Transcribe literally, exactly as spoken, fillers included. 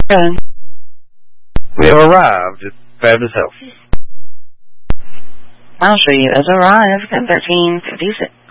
Okay. We have arrived at Fabulous Health. I'll show you as arrived at thirteen fifty-six.